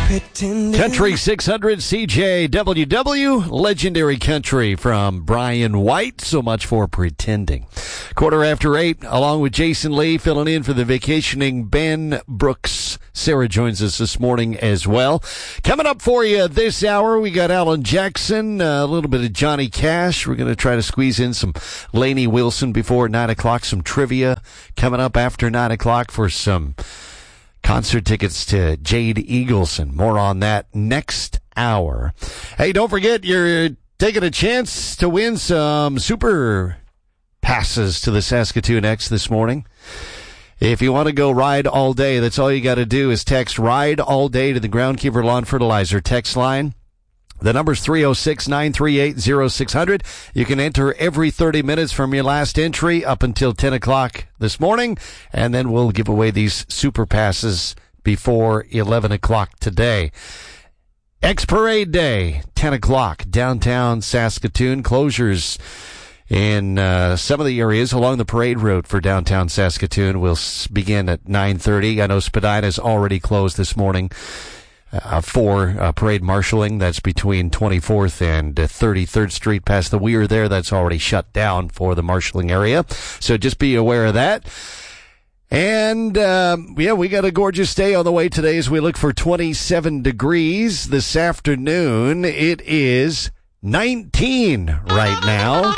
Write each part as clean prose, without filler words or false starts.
Country 600 CJWW, legendary country from Brian White. So much for pretending. 8:15, along with Jason Lee, filling in for the vacationing Ben Brooks. Sarah joins us this morning as well. Coming up for you this hour, we got Alan Jackson, a little bit of Johnny Cash. We're going to try to squeeze in some Lainey Wilson before 9 o'clock, some trivia coming up after 9 o'clock for some concert tickets to Jade Eagleson. More on that next hour. Hey, don't forget, you're taking a chance to win some super passes to the Saskatoon X this morning. If you want to go ride all day, that's all you got to do is text ride all day to the Groundkeeper Lawn Fertilizer text line. The number's 306-938-0600. You can enter every 30 minutes from your last entry up until 10 o'clock this morning, and then we'll give away these super passes before 11 o'clock today. X-Parade Day, 10 o'clock, downtown Saskatoon. Closures in some of the areas along the parade route for downtown Saskatoon will begin at 9:30. I know Spadina's already closed this morning for parade marshaling. That's between 24th and 33rd Street past the Weir there. That's already shut down for the marshaling area. So just be aware of that. And, we got a gorgeous day on the way today as we look for 27 degrees this afternoon. It is 19 right now.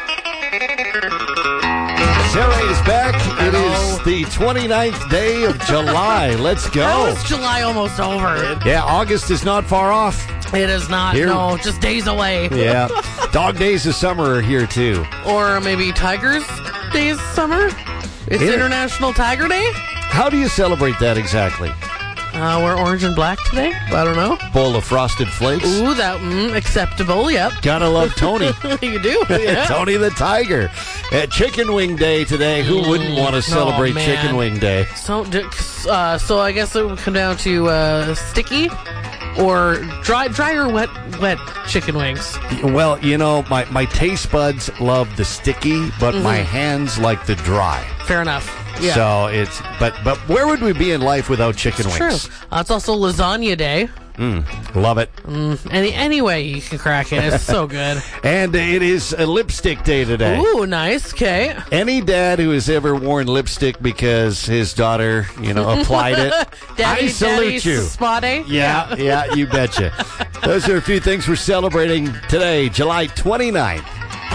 Sarah is back. It is the 29th day of July. Let's go. How is July almost over? Yeah, August is not far off. It is not. Here. No, just days away. Yeah. Dog days of summer are here, too. Or maybe Tigers days of summer? It's International Tiger Day? How do you celebrate that exactly? We're orange and black today. I don't know. Bowl of Frosted Flakes. Ooh, that acceptable. Yep. Gotta love Tony. You do. Yeah. Tony the Tiger. At Chicken Wing Day today. Who wouldn't want to celebrate Chicken Wing Day? So I guess it would come down to sticky or dry or wet chicken wings. Well, my taste buds love the sticky, but my hands like the dry. Fair enough. Yeah. So but where would we be in life without chicken wings? True. It's also Lasagna Day. Love it. Any way you can crack it. It's so good. And it is a lipstick day today. Ooh, nice. Okay. Any dad who has ever worn lipstick because his daughter, applied it, I salute you. Spa day? Yeah, you betcha. Those are a few things we're celebrating today, July 29th.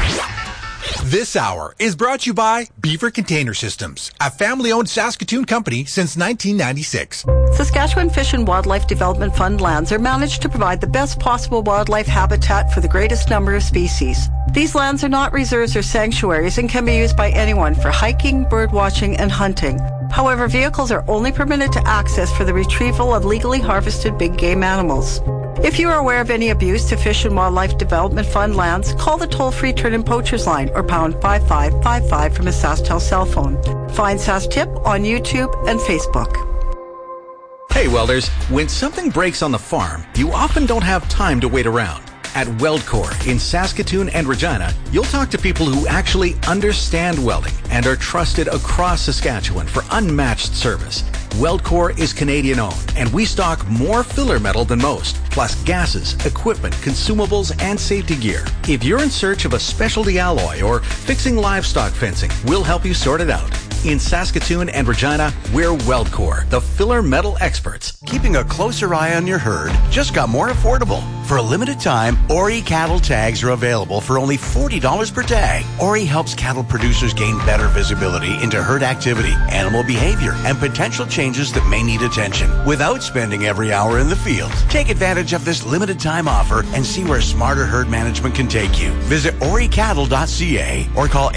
This hour is brought to you by Beaver Container Systems, a family-owned Saskatoon company since 1996. Saskatchewan Fish and Wildlife Development Fund lands are managed to provide the best possible wildlife habitat for the greatest number of species. These lands are not reserves or sanctuaries and can be used by anyone for hiking, bird watching, and hunting. However, vehicles are only permitted to access for the retrieval of legally harvested big game animals. If you are aware of any abuse to Fish and Wildlife Development Fund lands, call the toll-free Turn-In Poachers line or pound 5555 from a SaskTel cell phone. Find SaskTip on YouTube and Facebook. Hey, welders, when something breaks on the farm, you often don't have time to wait around. At Weldcore in Saskatoon and Regina, you'll talk to people who actually understand welding and are trusted across Saskatchewan for unmatched service. Weldcore is Canadian-owned, and we stock more filler metal than most, plus gases, equipment, consumables, and safety gear. If you're in search of a specialty alloy or fixing livestock fencing, we'll help you sort it out. In Saskatoon and Regina, we're Weldcore, the filler metal experts. Keeping a closer eye on your herd just got more affordable. For a limited time, Ori cattle tags are available for only $40 per tag. Ori helps cattle producers gain better visibility into herd activity, animal behavior, and potential changes that may need attention without spending every hour in the field. Take advantage of this limited time offer and see where smarter herd management can take you. Visit oricattle.ca or call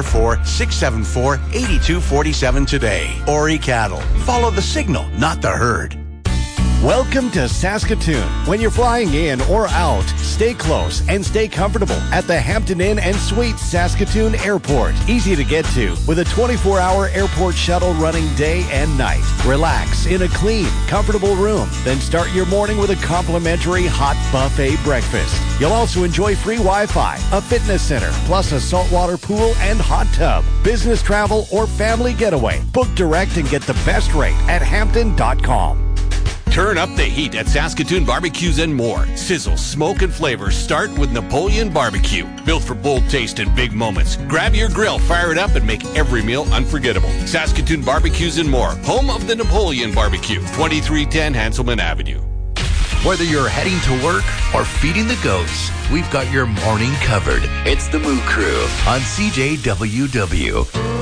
844-674-8247 today. Ori Cattle. Follow the signal, not the herd. Welcome to Saskatoon. When you're flying in or out, stay close and stay comfortable at the Hampton Inn and Suites Saskatoon Airport. Easy to get to with a 24-hour airport shuttle running day and night. Relax in a clean, comfortable room. Then start your morning with a complimentary hot buffet breakfast. You'll also enjoy free Wi-Fi, a fitness center, plus a saltwater pool and hot tub. Business travel or family getaway. Book direct and get the best rate at Hampton.com. Turn up the heat at Saskatoon Barbecues and more. Sizzle, smoke, and flavor start with Napoleon Barbecue. Built for bold taste and big moments. Grab your grill, fire it up, and make every meal unforgettable. Saskatoon Barbecues and more. Home of the Napoleon Barbecue. 2310 Hanselman Avenue. Whether you're heading to work or feeding the goats, we've got your morning covered. It's the Moo Crew on CJWW.